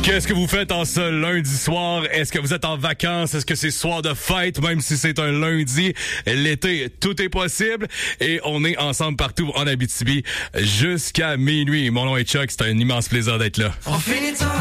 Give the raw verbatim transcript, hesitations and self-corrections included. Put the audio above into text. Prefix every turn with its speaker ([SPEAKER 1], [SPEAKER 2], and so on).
[SPEAKER 1] Qu'est-ce que vous faites en ce lundi soir? Est-ce que vous êtes en vacances? Est-ce que c'est soir de fête, même si c'est un lundi? L'été, tout est possible. Et on est ensemble partout en Abitibi jusqu'à minuit. Mon nom est Chuck, c'est un immense plaisir d'être là. On finit